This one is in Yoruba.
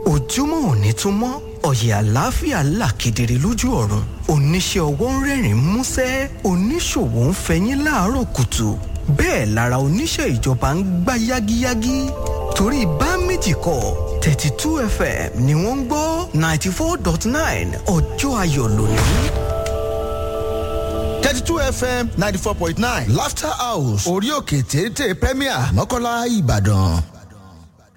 ojúmọ́ òní tún mọ́ ọ̀yẹ̀ àlàáfíà là kedere lójú ọ̀run oníṣẹ́ ọwọ́ ń rẹ́rìn músẹ́ oníṣòwò ń fẹyín láàárọ̀ kùtù bẹ́ẹ̀ lára oníṣẹ́ ìjọba ń gbá yágíyágí torí bá méjì kọ́ 32 FM ni wọ́n ń gbọ́ 94.9 ọjọ́ ayọ̀ lónìí. 32 FM 94.9 Laughter House orí òkè téńté Premier Mọ́kọ́lá Ìbàdàn.